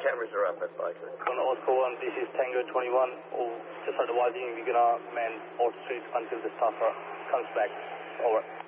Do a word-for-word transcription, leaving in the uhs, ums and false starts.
cameras are up, advisor. On Oscar one, this is Tango twenty-one. Oh, just advising, we're gonna man Port Street until the staffer comes back. Over.